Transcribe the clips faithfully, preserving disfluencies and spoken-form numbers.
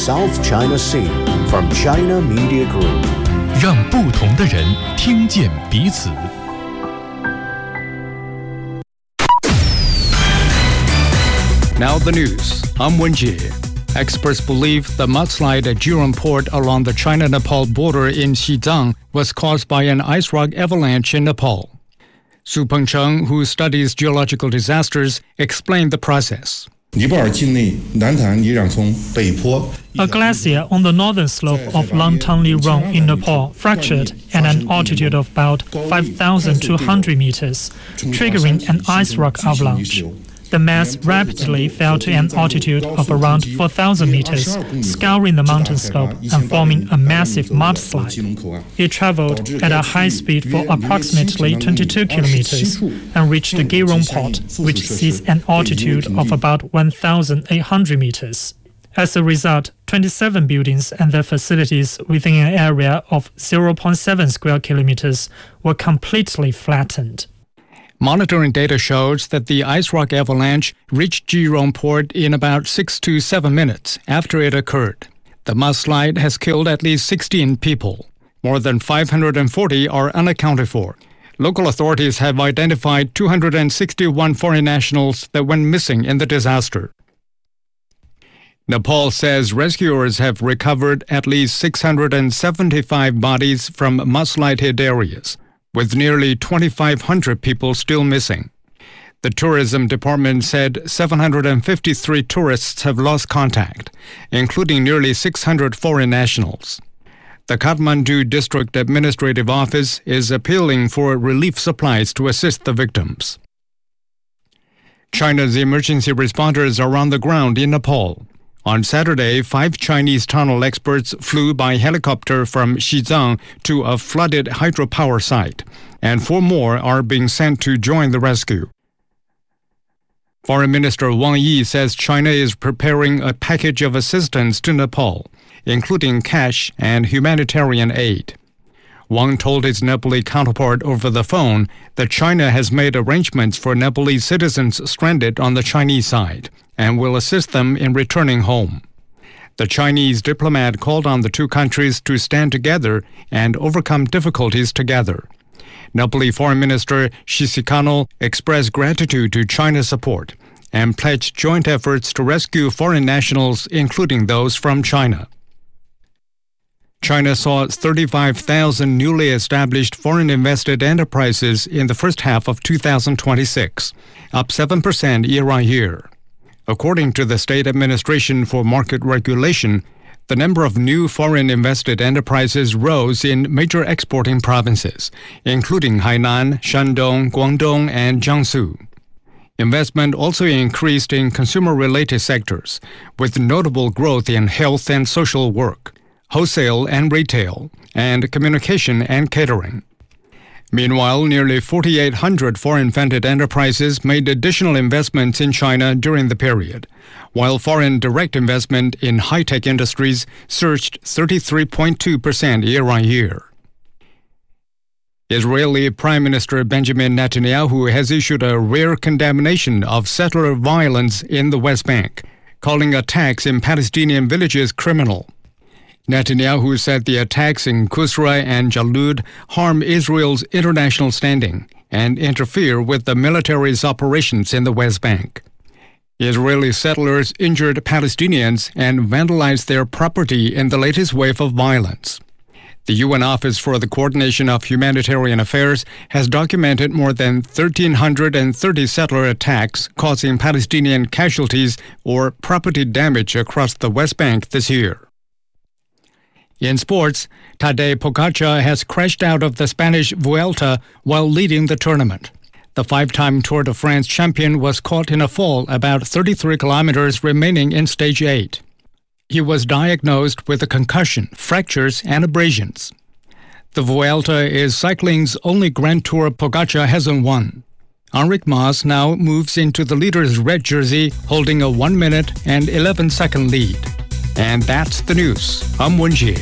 South China Sea from China Media Group. 让不同的人听见彼此。 Now the news. I'm Wenjie. Experts believe the mudslide at Jurong Port along the China-Nepal border in Xizang was caused by an ice rock avalanche in Nepal. Su Pengcheng, who studies geological disasters, explained the process. A glacier on the northern slope of Langtang Lirong in Nepal fractured at an altitude of about five thousand two hundred meters, triggering an ice rock avalanche. The mass rapidly fell to an altitude of around four thousand meters, scouring the mountain slope and forming a massive mudslide. It traveled at a high speed for approximately twenty-two kilometers and reached the Girong Port, which sees an altitude of about one thousand eight hundred meters. As a result, twenty-seven buildings and their facilities within an area of zero point seven square kilometers were completely flattened. Monitoring data shows that the ice rock avalanche reached Jurong Port in about six to seven minutes after it occurred. The mudslide has killed at least sixteen people. More than five hundred forty are unaccounted for. Local authorities have identified two hundred sixty-one foreign nationals that went missing in the disaster. Nepal says rescuers have recovered at least six hundred seventy-five bodies from mudslide-hit areas, with nearly twenty-five hundred people still missing. The tourism department said seven hundred fifty-three tourists have lost contact, including nearly six hundred foreign nationals. The Kathmandu District Administrative Office is appealing for relief supplies to assist the victims. China's emergency responders are on the ground in Nepal. On Saturday, five Chinese tunnel experts flew by helicopter from Xizang to a flooded hydropower site, and four more are being sent to join the rescue. Foreign Minister Wang Yi says China is preparing a package of assistance to Nepal, including cash and humanitarian aid. Wang told his Nepali counterpart over the phone that China has made arrangements for Nepalese citizens stranded on the Chinese side and will assist them in returning home. The Chinese diplomat called on the two countries to stand together and overcome difficulties together. Nepali Foreign Minister Shisikano expressed gratitude to China's support and pledged joint efforts to rescue foreign nationals, including those from China. China saw thirty-five thousand newly established foreign invested enterprises in the first half of two thousand twenty-six, up seven percent year-on-year. According to the State Administration for Market Regulation, the number of new foreign invested enterprises rose in major exporting provinces, including Hainan, Shandong, Guangdong, and Jiangsu. Investment also increased in consumer-related sectors, with notable growth in health and social work, wholesale and retail, and communication and catering. Meanwhile, nearly forty-eight hundred foreign-funded enterprises made additional investments in China during the period, while foreign direct investment in high-tech industries surged thirty-three point two percent year-on-year. Israeli Prime Minister Benjamin Netanyahu has issued a rare condemnation of settler violence in the West Bank, calling attacks in Palestinian villages criminal. Netanyahu said the attacks in Qusra and Jalud harm Israel's international standing and interfere with the military's operations in the West Bank. Israeli settlers injured Palestinians and vandalized their property in the latest wave of violence. The U N Office for the Coordination of Humanitarian Affairs has documented more than one thousand three hundred thirty settler attacks causing Palestinian casualties or property damage across the West Bank this year. In sports, Tadej Pogačar has crashed out of the Spanish Vuelta while leading the tournament. The five-time Tour de France champion was caught in a fall about thirty-three kilometers remaining in stage eight. He was diagnosed with a concussion, fractures, and abrasions. The Vuelta is cycling's only Grand Tour Pogačar hasn't won. Enric Mas now moves into the leader's red jersey, holding a one minute and eleven second lead. And that's the news. I'm Wenjie.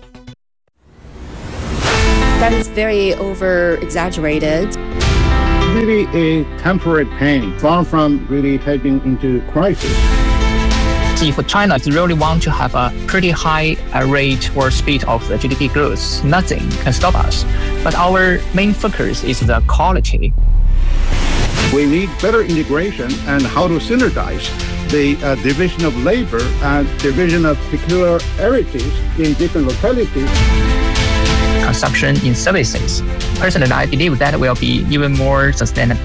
That is very over-exaggerated. really a temporary pain, far from really heading into crisis. If China really want to have a pretty high uh, rate or speed of the G D P growth, nothing can stop us. But our main focus is the quality. We need better integration and how to synergize the uh, division of labor and division of peculiarities in different localities. Consumption in services. Personally, I believe that will be even more sustainable.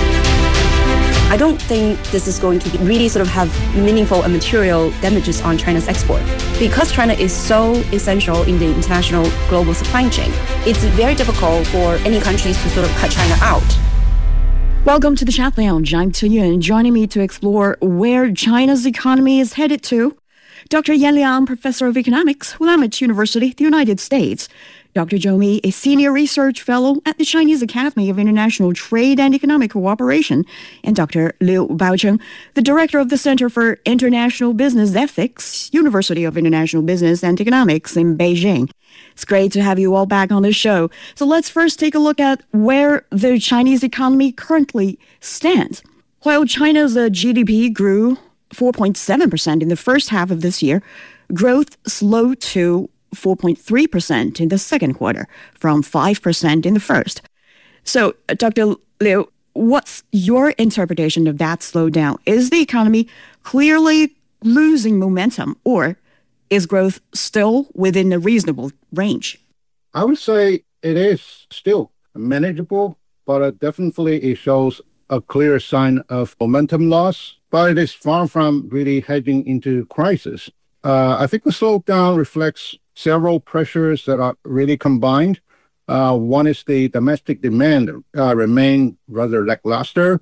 I don't think this is going to really sort of have meaningful and material damages on China's export. Because China is so essential in the international global supply chain, it's very difficult for any countries to sort of cut China out. Welcome to the Chat Lounge. I'm Tu Yun. Joining me to explore where China's economy is headed to, Doctor Yan Liang, Professor of Economics, Willamette University, the United States. Doctor Zhou Mi, a Senior Research Fellow at the Chinese Academy of International Trade and Economic Cooperation, and Doctor Liu Baocheng, the Director of the Center for International Business Ethics, University of International Business and Economics in Beijing. It's great to have you all back on the show. So let's first take a look at where the Chinese economy currently stands. While China's uh, G D P grew four point seven percent in the first half of this year, growth slowed to four point three percent in the second quarter, from five percent in the first. So, uh, Doctor Liu, what's your interpretation of that slowdown? Is the economy clearly losing momentum, or is growth still within a reasonable range? I would say it is still manageable, but uh, definitely it shows a clear sign of momentum loss, but it is far from really heading into crisis. Uh, I think the slowdown reflects several pressures that are really combined. Uh, one is the domestic demand uh, remain rather lackluster,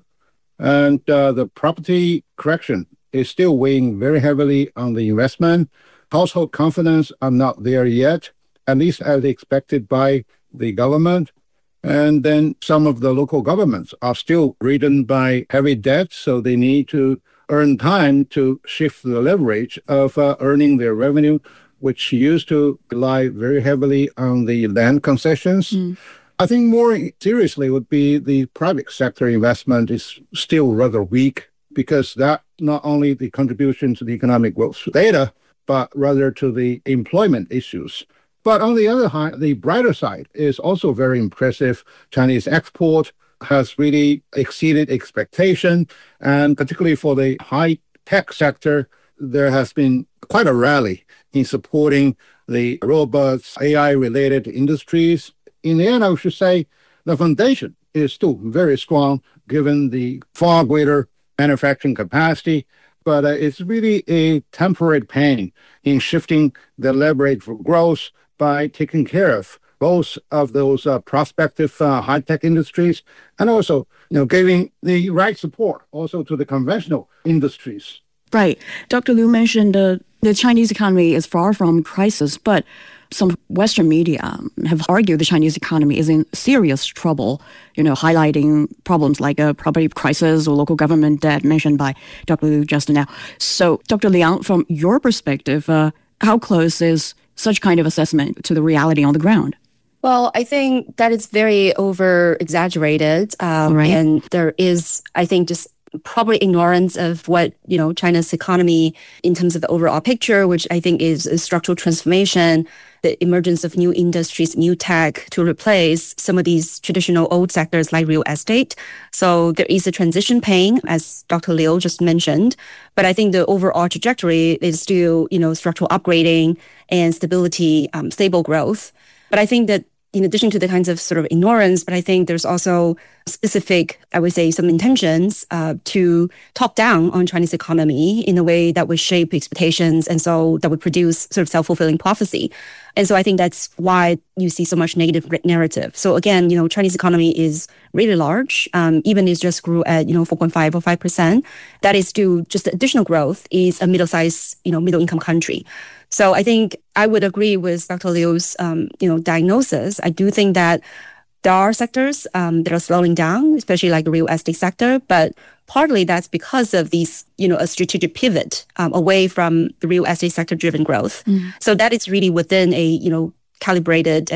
and uh, the property correction is still weighing very heavily on the investment. Household confidence are not there yet, at least as expected by the government. And then some of the local governments are still ridden by heavy debt, so they need to earn time to shift the leverage of uh, earning their revenue, which used to rely very heavily on the land concessions. Mm. I think more seriously would be the private sector investment is still rather weak, because that not only the contribution to the economic growth data, but rather to the employment issues. But on the other hand, the brighter side is also very impressive. Chinese export has really exceeded expectation, and particularly for the high-tech sector, there has been quite a rally in supporting the robust A I-related industries. In the end, I should say the foundation is still very strong given the far greater manufacturing capacity, but uh, it's really a temporary pain in shifting the leverage for growth by taking care of both of those uh, prospective uh, high-tech industries and also, you know, giving the right support also to the conventional industries. Right. Doctor Liu mentioned uh, the Chinese economy is far from crisis, but some Western media have argued the Chinese economy is in serious trouble, you know, highlighting problems like a property crisis or local government debt mentioned by Doctor Liu just now. So, Doctor Liang, from your perspective, uh, how close is such kind of assessment to the reality on the ground? Well, I think that it's very over-exaggerated, um, right. And there is, I think, just probably ignorance of what, you know, China's economy in terms of the overall picture, which I think is a structural transformation, the emergence of new industries, new tech to replace some of these traditional old sectors like real estate. So there is a transition pain, as Doctor Liu just mentioned. But I think the overall trajectory is still, you know, structural upgrading and stability, um, stable growth. But I think that in addition to the kinds of sort of ignorance, but I think there's also specific, I would say, some intentions uh, to talk down on Chinese economy in a way that would shape expectations, and so that would produce sort of self-fulfilling prophecy. And so I think that's why you see so much negative narrative. So again, you know, Chinese economy is really large. Um, even it just grew at, you know, four point five or five percent. That is due just the additional growth is a middle-sized, you know, middle-income country. So I think I would agree with Doctor Liu's, um, you know, diagnosis. I do think that there are sectors um, that are slowing down, especially like the real estate sector, but partly that's because of these, you know, a strategic pivot um, away from the real estate sector driven growth. Mm. So that is really within a, you know, calibrated and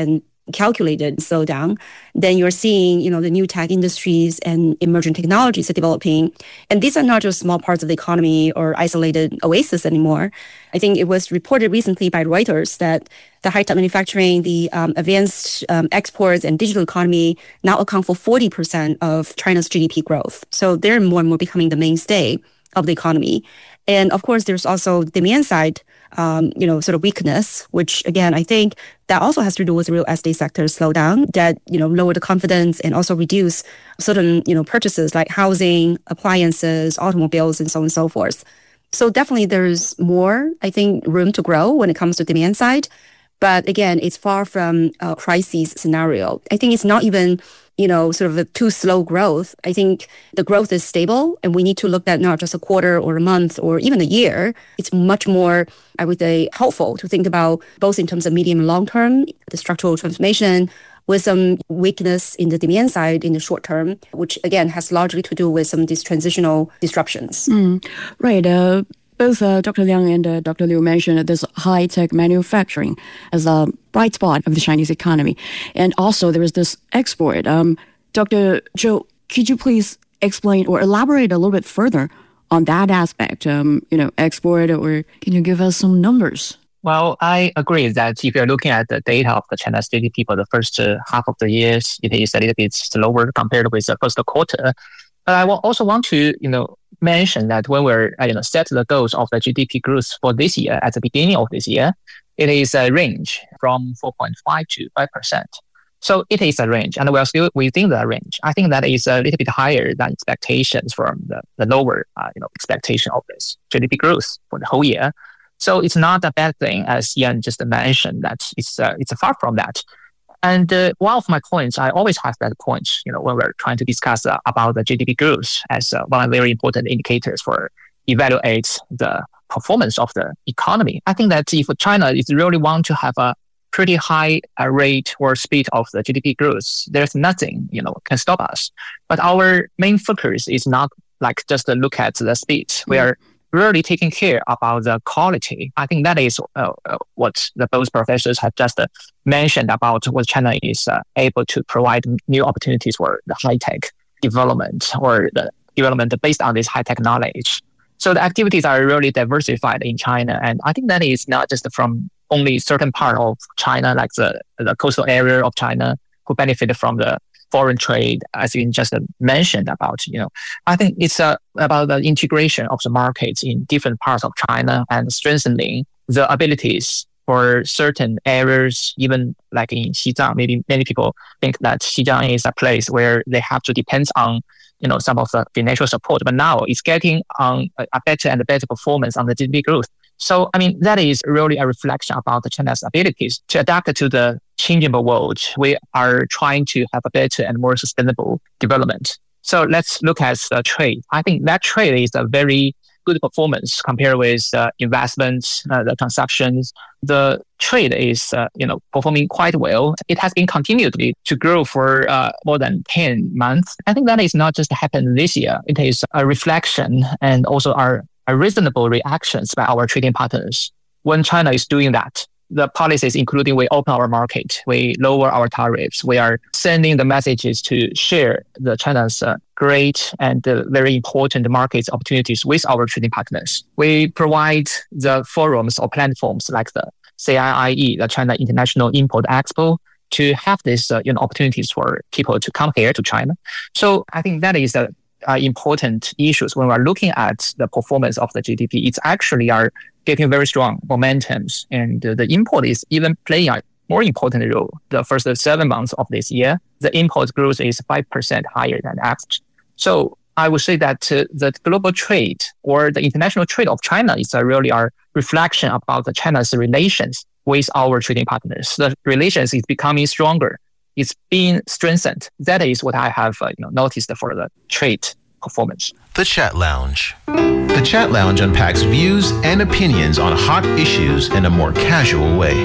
calculated slowdown, then you're seeing, you know, the new tech industries and emerging technologies are developing. And these are not just small parts of the economy or isolated oases anymore. I think it was reported recently by Reuters that the high-tech manufacturing, the um, advanced um, exports and digital economy now account for forty percent of China's G D P growth. So they're more and more becoming the mainstay of the economy. And of course, there's also demand side Um, you know, sort of weakness, which again, I think that also has to do with the real estate sector slowdown that, you know, lower the confidence and also reduce certain, you know, purchases like housing, appliances, automobiles, and so on and so forth. So definitely there's more, I think, room to grow when it comes to demand side. But again, it's far from a crisis scenario. I think it's not even, you know, sort of a too slow growth. I think the growth is stable and we need to look at not just a quarter or a month or even a year. It's much more, I would say, helpful to think about both in terms of medium and long term, the structural transformation with some weakness in the demand side in the short term, which again has largely to do with some of these transitional disruptions. Mm, right. Uh, both uh, Doctor Liang and uh, Doctor Liu mentioned this high-tech manufacturing as a bright spot of the Chinese economy. And also there is this export. Um, Doctor Zhou, could you please explain or elaborate a little bit further on that aspect? Um, you know, export, or can you give us some numbers? Well, I agree that if you're looking at the data of the China's G D P for the first uh, half of the years, it is a little bit slower compared with the first quarter. But I will also want to, you know, mention that when we're, uh, you know, set the goals of the G D P growth for this year, at the beginning of this year, it is a range from four point five to five percent. So it is a range, and we're still within the range. I think that is a little bit higher than expectations from the, the lower, uh, you know, expectation of this G D P growth for the whole year. So it's not a bad thing, as Ian just mentioned, that it's uh, it's far from that. And uh, one of my points, I always have that point, you know, when we're trying to discuss uh, about the G D P growth as uh, one of the very important indicators for evaluate the performance of the economy. I think that if China is really want to have a pretty high uh, rate or speed of the G D P growth, there's nothing, you know, can stop us. But our main focus is not like just to look at the speed. Mm-hmm. We are really taking care about the quality. I think that is uh, uh, what the both professors have just uh, mentioned about what China is uh, able to provide new opportunities for the high-tech development or the development based on this high-tech knowledge. So the activities are really diversified in China. And I think that is not just from only certain part of China, like the, the coastal area of China, who benefited from the foreign trade, as you just mentioned about, you know, I think it's uh, about the integration of the markets in different parts of China and strengthening the abilities for certain areas, even like in Xizang. Maybe many people think that Xizang is a place where they have to depend on, you know, some of the financial support, but now it's getting on a, a better and better performance on the G D P growth. So, I mean, that is really a reflection about the China's abilities to adapt to the changeable world. We are trying to have a better and more sustainable development. So let's look at the trade. I think that trade is a very good performance compared with uh, investments, uh, the transactions. The trade is, uh, you know, performing quite well. It has been continually to grow for uh, more than ten months. I think that is not just happened this year. It is a reflection and also our a reasonable reactions by our trading partners. When China is doing that, the policies, including we open our market, we lower our tariffs, we are sending the messages to share the China's uh, great and uh, very important market opportunities with our trading partners. We provide the forums or platforms like the C I I E, the China International Import Expo, to have these uh, you know, opportunities for people to come here to China. So I think that is a Uh, important issues when we're looking at the performance of the G D P. It's actually are getting very strong momentums, and uh, the import is even playing a more important role. The first seven months of this year, the import growth is five percent higher than average. So I would say that uh, the global trade or the international trade of China is uh, really a reflection about the China's relations with our trading partners. The relations is becoming stronger. It's being strengthened. That is what I have uh, you know, noticed for the trade performance. The Chat Lounge. The Chat Lounge unpacks views and opinions on hot issues in a more casual way.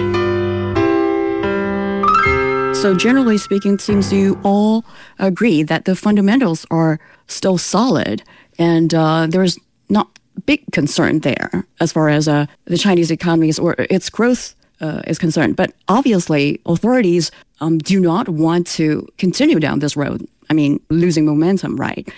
So generally speaking, it seems you all agree that the fundamentals are still solid, and uh, there's not big concern there as far as uh, the Chinese economy or its growth uh, is concerned. But obviously, authorities um, do not want to continue down this road. I mean, losing momentum, right?